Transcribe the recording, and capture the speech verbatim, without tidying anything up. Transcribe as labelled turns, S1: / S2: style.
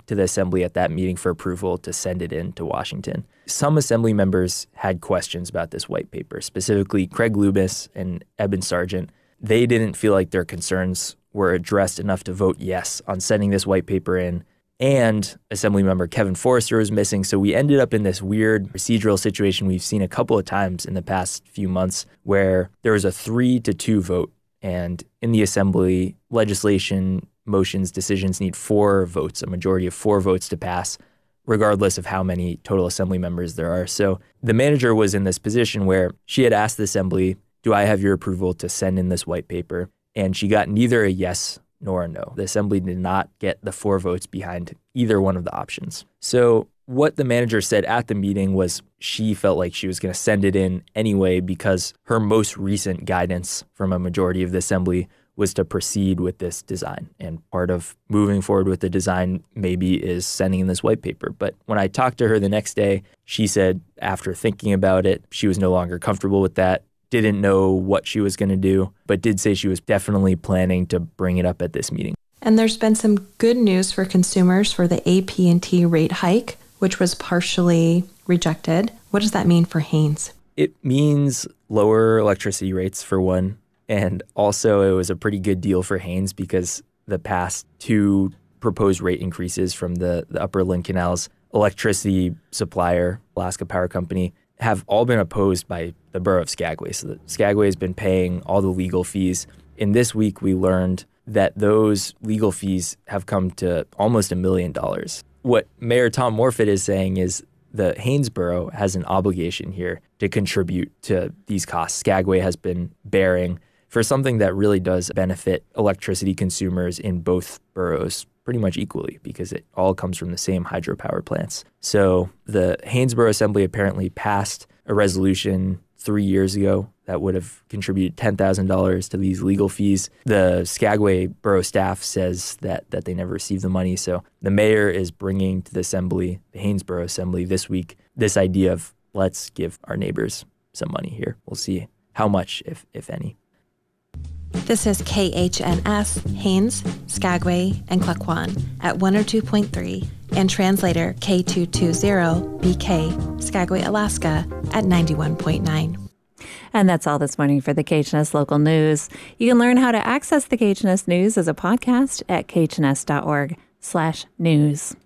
S1: to the assembly at that meeting for approval to send it in to Washington. Some assembly members had questions about this white paper, specifically Craig Lubis and Eben Sargent. They didn't feel like their concerns were addressed enough to vote yes on sending this white paper in. And Assemblymember Kevin Forrester was missing. So we ended up in this weird procedural situation we've seen a couple of times in the past few months where there was a three to two vote. And in the assembly, legislation, motions, decisions need four votes, a majority of four votes to pass, regardless of how many total assembly members there are. So the manager was in this position where she had asked the assembly, do I have your approval to send in this white paper? And she got neither a yes nor a no. The assembly did not get the four votes behind either one of the options. So what the manager said at the meeting was she felt like she was going to send it in anyway because her most recent guidance from a majority of the assembly was to proceed with this design. And part of moving forward with the design maybe is sending in this white paper. But when I talked to her the next day, she said after thinking about it, she was no longer comfortable with that. Didn't know what she was going to do, but did say she was definitely planning to bring it up at this meeting.
S2: And there's been some good news for consumers for the A P and T rate hike, which was partially rejected. What does that mean for Hanes?
S1: It means lower electricity rates, for one. And also it was a pretty good deal for Hanes because the past two proposed rate increases from the, the Upper Lynn Canal's electricity supplier, Alaska Power Company, have all been opposed by the borough of Skagway. So the Skagway has been paying all the legal fees. In this week, we learned that those legal fees have come to almost a million dollars. What Mayor Tom Morfitt is saying is the Hanes Borough has an obligation here to contribute to these costs Skagway has been bearing for something that really does benefit electricity consumers in both boroughs pretty much equally because it all comes from the same hydropower plants. So the Hanes Borough Assembly apparently passed a resolution three years ago that would have contributed ten thousand dollars to these legal fees. The Skagway Borough staff says that that they never received the money. So the mayor is bringing to the assembly, the Hanes Borough Assembly this week, this idea of let's give our neighbors some money here. We'll see how much, if if any.
S2: This is K H N S, Hanes, Skagway, and Klukwan at one oh two point three, and translator K two two zero B K, Skagway, Alaska at ninety-one point nine.
S3: And that's all this morning for the K H N S Local News. You can learn how to access the K H N S News as a podcast at khns.org slash news.